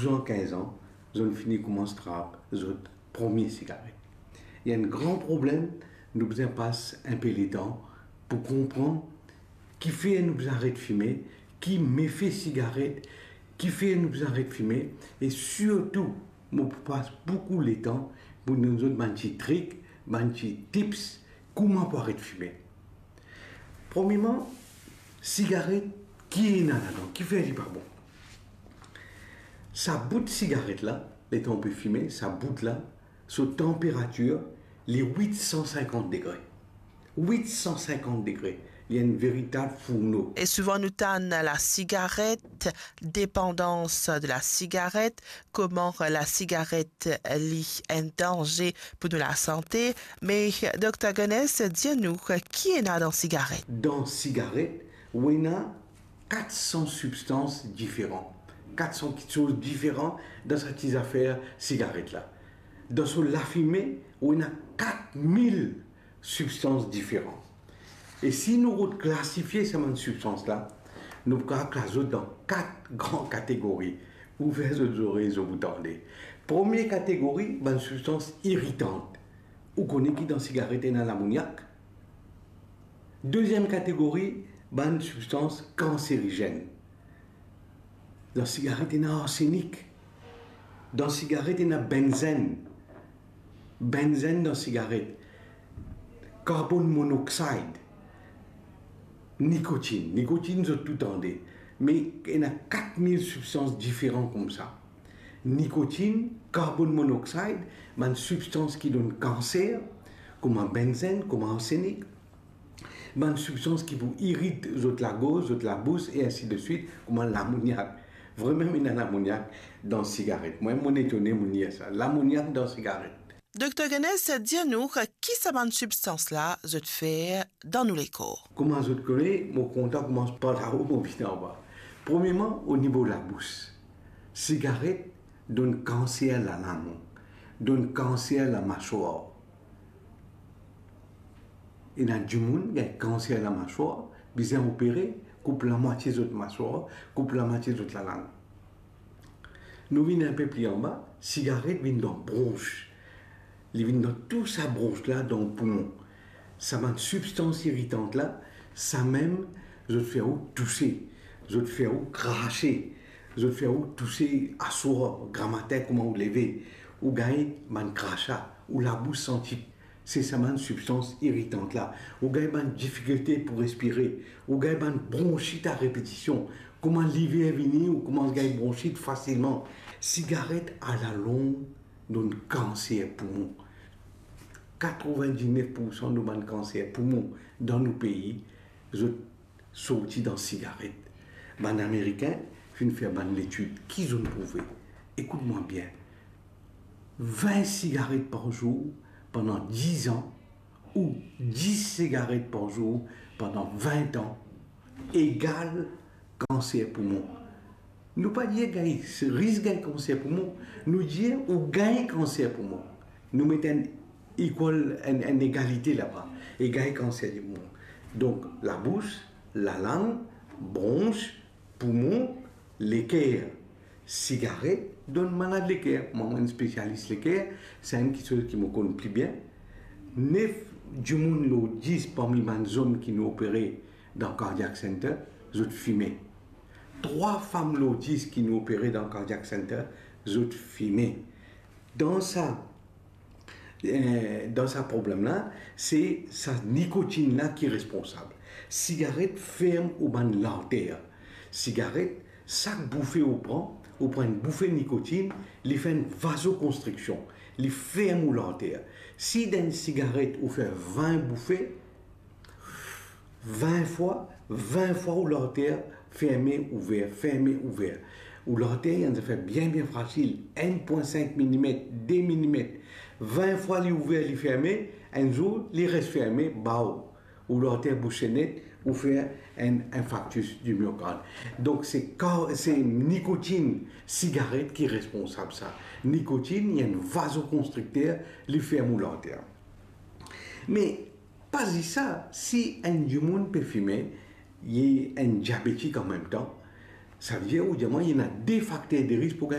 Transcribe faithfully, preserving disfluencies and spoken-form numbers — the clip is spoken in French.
douze ans, quinze ans, je finis commence à la première cigarette. Il y a un grand problème, nous passons un peu les temps pour comprendre qui fait nous arrêter de fumer, qui méfait cigarette, qui fait nous arrêter de fumer, et surtout, nous passons beaucoup de temps pour nous donner des petits trucs, des petits tips, comment pour arrêter de fumer. Premièrement, cigarette, qui est là-dedans, qui fait du pas bon. Sa bout de cigarette là, les temps on peut fumer, sa bout là, sa température, les huit cent cinquante degrés. huit cent cinquante degrés. Il y a une véritable fourneau. Et souvent nous tanne la cigarette, dépendance de la cigarette, comment la cigarette est un danger pour la santé. Mais docteur Gonesse, dis-nous, qui est là dans la cigarette? Dans la cigarette, il y a quatre cents substances différentes. quatre cents choses différentes dans cette affaire cigarette là. Dans ce la fumée, il y a quatre mille substances différentes. Et si nous classifions ces substances-là, nous pouvons classer dans quatre grandes catégories. Ouvrez les oreilles, vous tendez. Première catégorie, une substance irritante. Vous connaissez qui dans la cigarette et dans l'ammoniac. Deuxième catégorie, une substance cancérigène. Dans la cigarette, il y a arsenic. Dans la cigarette, il y a benzène. Benzène dans la cigarette. Carbone monoxyde. Nicotine. Nicotine, c'est tout tendé. Mais il y a quatre mille substances différentes comme ça. Nicotine, carbone monoxyde, une substance qui donne cancer, comme un benzène, comme un arsenic. Une substance qui vous irrite la gorge, la bouche, et ainsi de suite, comme l'ammoniac. Vraiment, il y a l'ammoniac dans la cigarette. Moi, je suis étonné de dire ça. L'ammoniac dans la cigarette. Docteur Gonesse, dis-nous, qui ça une substance-là, je te fais dans nous les corps? Comment je te connais, mon contact commence par là-haut, mon pied en bas. Premièrement, au niveau de la bouche. Cigarette donne cancer à la langue, donne cancer à la mâchoire. Il y a du monde qui a cancer à la mâchoire, besoin opérer, coupe la moitié de la mâchoire, coupe la moitié de la langue. Nous venons un peu plus en bas, cigarette vient dans la bronche. Il vient dans toute sa bronche là, dans le poumon. Ça m'a une substance irritante là, ça même, je te fais où tousser, je te fais où cracher, je te fais où tousser à sourd, grammaire, comment vous lever, ou gagner man crachat, ou la bouche sentie. C'est ça une substance irritante là. Ou gagner une difficulté pour respirer, ou gagner une bronchite à répétition. Comment l'hiver venir ou comment gagner bronchite facilement. Cigarette à la longue donne cancer poumon. quatre-vingt-dix-neuf pour cent de nos cancer poumon dans nos pays, je sortis dans la cigarette. Les Américains font faire une étude qu'ils ont prouvé. Écoute-moi bien. vingt cigarettes par jour pendant dix ans ou dix cigarettes par jour pendant vingt ans égale cancer poumon. Nous pas dire que ce risque de cancer poumon, nous dire ou gagne cancer poumon. Nous mettons une, une, une égalité là-bas, égal cancer du poumon. Donc la bouche, la langue, bronche, poumon, l'équerre, cigarette, donne malade l'équerre. Moi, un spécialiste l'équerre, c'est une chose qui me connaît plus bien. neuf du monde, dix parmi les hommes qui nous opéraient dans le Cardiac Center, je fumais. Trois femmes dix qui nous opéraient dans le Cardiac Center, je fumais. Dans ça, euh, dans ce problème-là, c'est sa nicotine-là qui est responsable. Cigarette ferme ou ban l'artère. Cigarette, chaque bouffée au prend, on prend une bouffée de nicotine, il fait une vasoconstriction, il ferme ou l'artère. Si dans une cigarette, on fait vingt bouffées, vingt fois, vingt fois où l'artère fermée, ouvert, fermée, ouvert. Où l'artère, il fait bien, bien fragile, un virgule cinq millimètres, deux millimètres. vingt fois il ouvert, il fermé, un jour, il reste fermé, bao. Où l'artère bouchée nette, ou fait un infarctus du myocarde. Donc c'est nicotine, cigarette qui est responsable de ça. Nicotine, il y a un vasoconstricteur, il ferme l'artère. Mais pas ça, si un du monde peut fumer, il y a un diabétique en même temps, ça veut dire qu'il y a des facteurs de risque pour